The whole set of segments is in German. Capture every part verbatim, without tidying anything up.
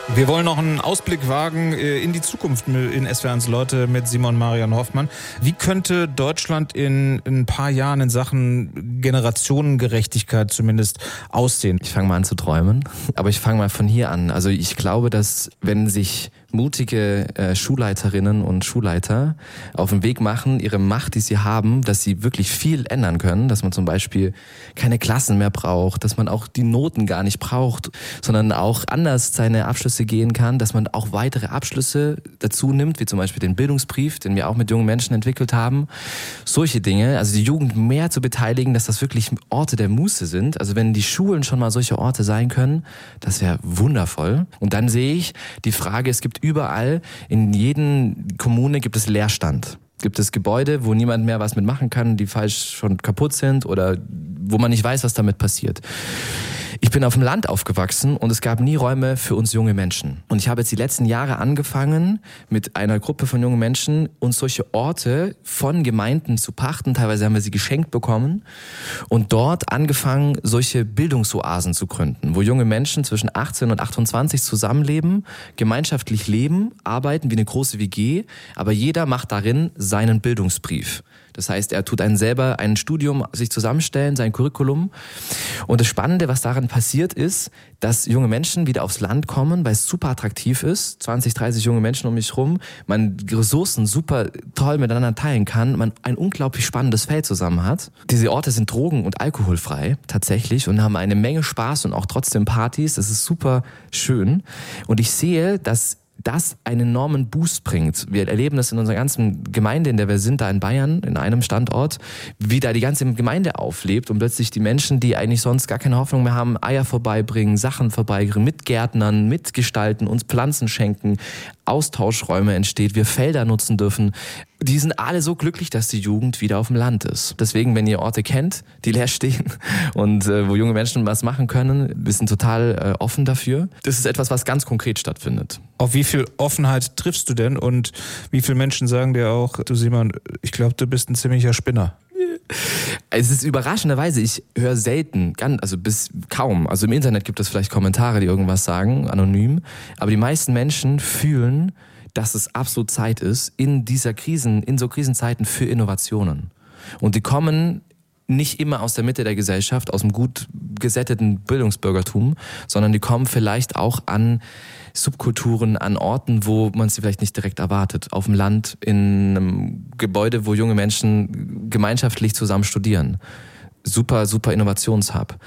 Wir wollen noch einen Ausblick wagen in die Zukunft in S W R eins Leute mit Simon Marian Hoffmann. Wie könnte Deutschland in, in ein paar Jahren in Sachen Generationengerechtigkeit zumindest aussehen? Ich fange mal an zu träumen, aber ich fange mal von hier an. Also ich glaube, dass wenn sich mutige äh, Schulleiterinnen und Schulleiter auf den Weg machen, ihre Macht, die sie haben, dass sie wirklich viel ändern können, dass man zum Beispiel keine Klassen mehr braucht, dass man auch die Noten gar nicht braucht, sondern auch anders seine Abschlüsse gehen kann, dass man auch weitere Abschlüsse dazu nimmt, wie zum Beispiel den Bildungsbrief, den wir auch mit jungen Menschen entwickelt haben. Solche Dinge, also die Jugend mehr zu beteiligen, dass das wirklich Orte der Muße sind. Also wenn die Schulen schon mal solche Orte sein können, das wäre wundervoll. Und dann sehe ich die Frage, es gibt überall, in jeden Kommune gibt es Leerstand. Gibt es Gebäude, wo niemand mehr was mitmachen kann, die falsch schon kaputt sind oder wo man nicht weiß, was damit passiert. Ich bin auf dem Land aufgewachsen und es gab nie Räume für uns junge Menschen. Und ich habe jetzt die letzten Jahre angefangen, mit einer Gruppe von jungen Menschen uns solche Orte von Gemeinden zu pachten. Teilweise haben wir sie geschenkt bekommen und dort angefangen, solche Bildungsoasen zu gründen, wo junge Menschen zwischen achtzehn und achtundzwanzig zusammenleben, gemeinschaftlich leben, arbeiten wie eine große W G, aber jeder macht darin seinen Bildungsbrief. Das heißt, er tut einen selber ein Studium sich zusammenstellen, sein Curriculum. Und das Spannende, was daran passiert ist, dass junge Menschen wieder aufs Land kommen, weil es super attraktiv ist. zwanzig, dreißig junge Menschen um mich rum. Man Ressourcen super toll miteinander teilen kann. Man ein unglaublich spannendes Feld zusammen hat. Diese Orte sind drogen- und alkoholfrei tatsächlich und haben eine Menge Spaß und auch trotzdem Partys. Das ist super schön. Und ich sehe, dass das einen enormen Boost bringt. Wir erleben das in unserer ganzen Gemeinde, in der wir sind, da in Bayern, in einem Standort, wie da die ganze Gemeinde auflebt und plötzlich die Menschen, die eigentlich sonst gar keine Hoffnung mehr haben, Eier vorbeibringen, Sachen vorbeibringen, mitgärtnern, mitgestalten, uns Pflanzen schenken, Austauschräume entsteht, wir Felder nutzen dürfen. Die sind alle so glücklich, dass die Jugend wieder auf dem Land ist. Deswegen, wenn ihr Orte kennt, die leer stehen und äh, wo junge Menschen was machen können, wir sind total äh, offen dafür. Das ist etwas, was ganz konkret stattfindet. Auf wie viel Offenheit triffst du denn und wie viele Menschen sagen dir auch, du Simon, ich glaube, du bist ein ziemlicher Spinner? Es ist überraschenderweise, ich höre selten, also bis kaum, also im Internet gibt es vielleicht Kommentare, die irgendwas sagen, anonym, aber die meisten Menschen fühlen, dass es absolut Zeit ist in dieser Krisen, in so Krisenzeiten für Innovationen. Und die kommen nicht immer aus der Mitte der Gesellschaft, aus dem gut gesätteten Bildungsbürgertum, sondern die kommen vielleicht auch an Subkulturen, an Orten, wo man sie vielleicht nicht direkt erwartet. Auf dem Land, in einem Gebäude, wo junge Menschen gemeinschaftlich zusammen studieren. Super, super Innovationshub.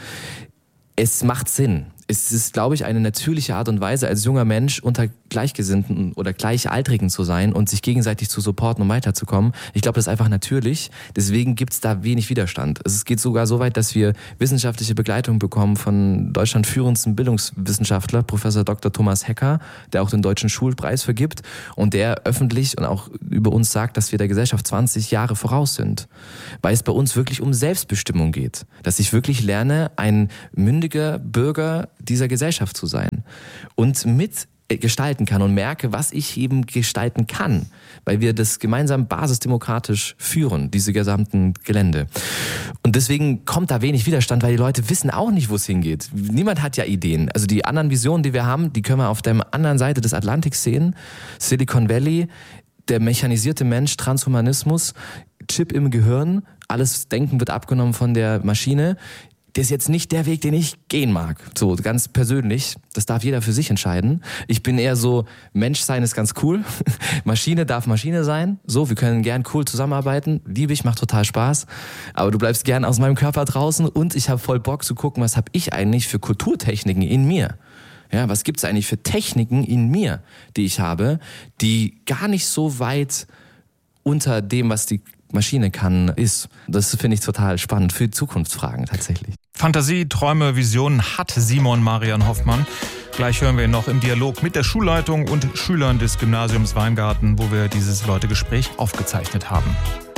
Es macht Sinn. Es ist, glaube ich, eine natürliche Art und Weise, als junger Mensch unter Gleichgesinnten oder Gleichaltrigen zu sein und sich gegenseitig zu supporten, um weiterzukommen. Ich glaube, das ist einfach natürlich. Deswegen gibt es da wenig Widerstand. Es geht sogar so weit, dass wir wissenschaftliche Begleitung bekommen von Deutschland führendsten Bildungswissenschaftler, Professor Doktor Thomas Hecker, der auch den Deutschen Schulpreis vergibt und der öffentlich und auch über uns sagt, dass wir der Gesellschaft zwanzig Jahre voraus sind. Weil es bei uns wirklich um Selbstbestimmung geht. Dass ich wirklich lerne, ein mündiger Bürger dieser Gesellschaft zu sein und mit gestalten kann und merke, was ich eben gestalten kann, weil wir das gemeinsam basisdemokratisch führen, diese gesamten Gelände. Und deswegen kommt da wenig Widerstand, weil die Leute wissen auch nicht, wo es hingeht. Niemand hat ja Ideen. Also die anderen Visionen, die wir haben, die können wir auf der anderen Seite des Atlantiks sehen. Silicon Valley, der mechanisierte Mensch, Transhumanismus, Chip im Gehirn, alles Denken wird abgenommen von der Maschine. Das ist jetzt nicht der Weg, den ich gehen mag. So, ganz persönlich. Das darf jeder für sich entscheiden. Ich bin eher so, Menschsein ist ganz cool. Maschine darf Maschine sein. So, wir können gern cool zusammenarbeiten. Liebe ich, macht total Spaß. Aber du bleibst gern aus meinem Körper draußen und ich habe voll Bock zu gucken, was habe ich eigentlich für Kulturtechniken in mir? Ja, was gibt's eigentlich für Techniken in mir, die ich habe, die gar nicht so weit unter dem, was die Maschine kann, ist. Das finde ich total spannend für Zukunftsfragen tatsächlich. Fantasie, Träume, Visionen hat Simon Marian Hoffmann. Gleich hören wir ihn noch im Dialog mit der Schulleitung und Schülern des Gymnasiums Weingarten, wo wir dieses Leute-Gespräch aufgezeichnet haben.